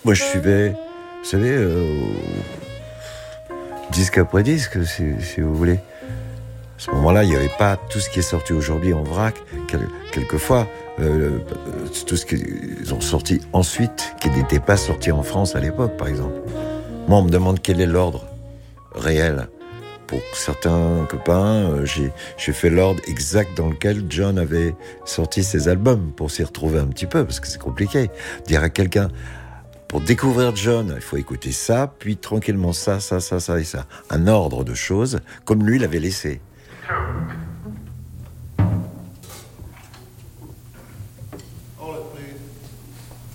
Moi, je suivais, vous savez, disque après disque, si vous voulez. À ce moment-là, il n'y avait pas tout ce qui est sorti aujourd'hui en vrac. Quelquefois, tout ce qu'ils ont sorti ensuite, qui n'était pas sorti en France à l'époque, par exemple. Moi, on me demande quel est l'ordre réel. Pour certains copains, j'ai fait l'ordre exact dans lequel John avait sorti ses albums, pour s'y retrouver un petit peu, parce que c'est compliqué. Dire à quelqu'un, pour découvrir John, il faut écouter ça, puis tranquillement ça et ça. Un ordre de choses, comme lui l'avait laissé.